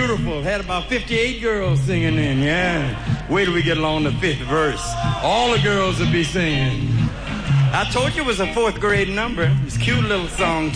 beautiful. Had about 58 girls singing in, yeah. Wait till we get along the fifth verse. All the girls will be singing. I told you it was a fourth grade number. It's a cute little song,